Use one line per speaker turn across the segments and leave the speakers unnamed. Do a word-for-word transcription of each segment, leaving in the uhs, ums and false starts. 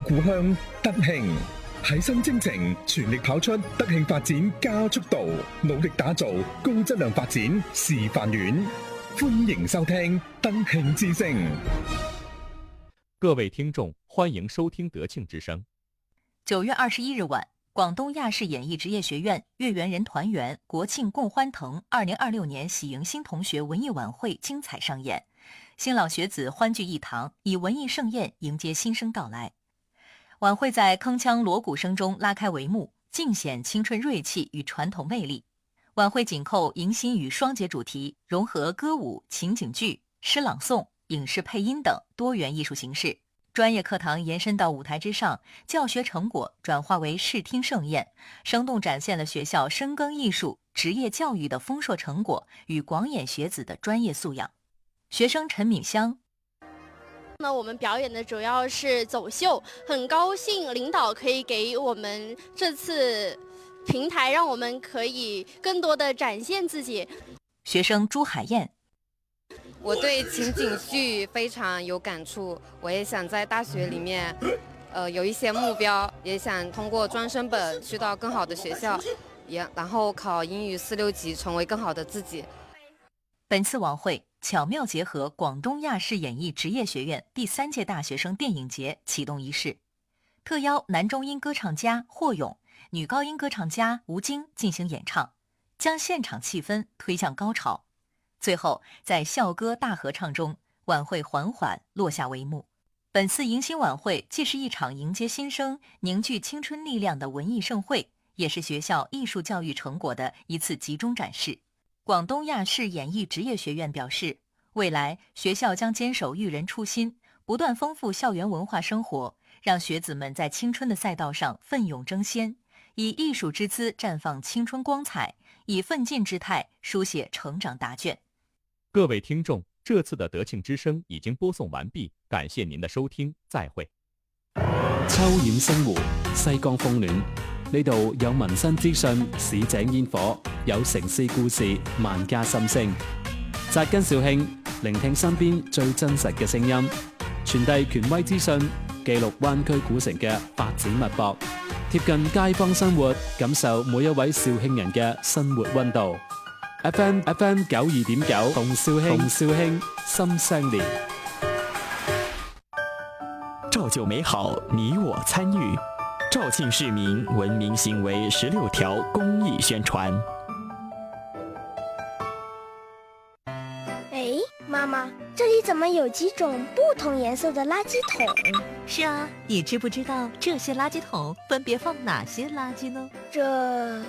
故鄉德慶，攜心征程，全力跑出德慶發展加速度，努力打造高質量發展示範縣。歡迎收聽德慶之聲。
各位聽眾，歡迎收聽德慶之聲。
九月二十一日晚，廣東亞視演藝職業學院月圓人團圓國慶共歡騰二零二六年喜迎新同學文藝晚會精彩上演，新老學子歡聚一堂，以文藝盛宴迎接新生到來。晚會在鏗鏘鑼鼓聲中拉開帷幕，盡顯青春銳氣與傳統魅力。晚會緊扣迎新與雙節主題，融合歌舞、情景劇、詩朗誦、影視配音等多元藝術形式。專業課堂延伸到舞台之上，教學成果轉化為視聽盛宴，生動展現了學校深耕藝術、職業教育的豐碩成果與廣演學子的專業素養。學生陳敏香，
那我們表演的主要是走秀，很高興領導可以給我們這次平台，讓我們可以更多的展現自己。
學生朱海燕，
我對情景劇非常有感觸，我也想在大學裡面，呃，有一些目標，也想通過專升本去到更好的學校，也然後考英語四六級，成為更好的自己。
本次晚會巧妙結合廣東亞視演藝職業學院第三屆大學生電影節啟動儀式，特邀男中音歌唱家霍勇、女高音歌唱家吳京進行演唱，將現場氣氛推向高潮。最後，在校歌大合唱中，晚會緩緩落下帷幕。本次迎新晚會既是一場迎接新生、凝聚青春力量的文藝盛會，也是學校藝術教育成果的一次集中展示。廣東亞視演藝職業學院表示，未來學校將堅守育人初心，不斷豐富校園文化生活，讓學子們在青春的賽道上奮勇爭先，以藝術之姿綻放青春光彩，以奮進之態書寫成長答卷。
各位聽眾，這次的德慶之聲已經播送完畢，感謝您的收聽，再會。
秋遠星湖，西江風暖，呢度有民生資訊、市井煙火，有城市故事、萬家心聲。扎根肇慶，聆聽身邊最真實嘅聲音，傳遞權威資訊，記錄灣區古城嘅發展脈搏，貼近街坊生活，感受每一位肇慶人嘅生活溫度。F M F M 九二點九，同肇慶同肇慶心相連。
造就美好，你我參與。肇慶市民文明行為十六條公益宣傳。
哎，媽媽，這裡怎麼有幾種不同顏色的垃圾桶？
是啊，你知不知道這些垃圾桶分別放哪些垃圾呢？
這……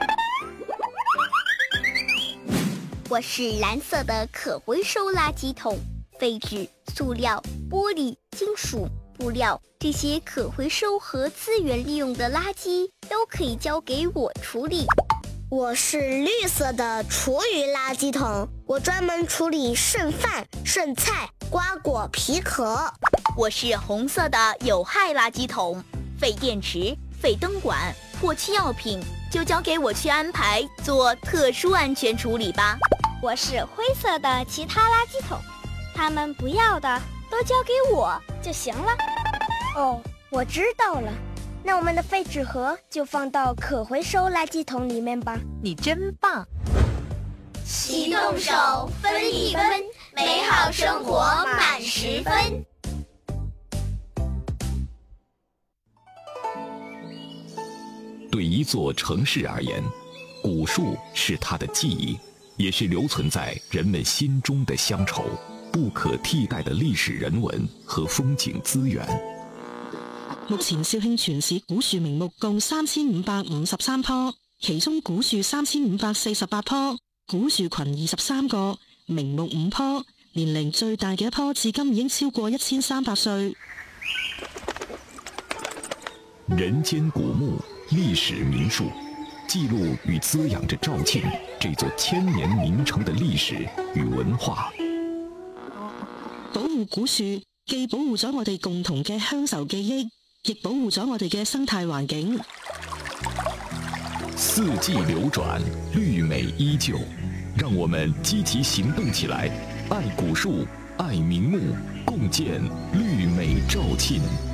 我是藍色的可回收垃圾桶，廢紙、塑料、玻璃、金屬、布料這些可回收和資源利用的垃圾都可以交給我處理。
我是綠色的廚餘垃圾桶，我專門處理剩飯、剩菜、瓜果皮殼。
我是紅色的有害垃圾桶，廢電池、廢燈管、過期藥品就交給我去安排做特殊安全處理吧。
我是灰色的其他垃圾桶，他們不要的都交給我就行了。哦，我知道了，那我們的廢紙盒就放到可回收垃圾桶裡面吧。
你真棒！
齊動手，分一分，美好生活滿十分。
對一座城市而言，古樹是它的記憶，也是留存在人們心中的鄉愁，不可替代的歷史人文和風景資源。
目前肇慶全市古樹名木共三千五百五十三棵，其中古樹三千五百四十八棵，古樹群二十三個，名木五棵，年齡最大嘅一棵至今已經超過一千三百歲。
人間古木，歷史名樹，記錄與滋養着肇慶這座千年名城的歷史與文化。
保護古樹，既保護咗我哋共同嘅鄉愁記憶，亦保護咗我哋嘅生態環境。
四季流轉，綠美依舊，讓我們積極行動起來，愛古樹，愛名木，共建綠美肇慶。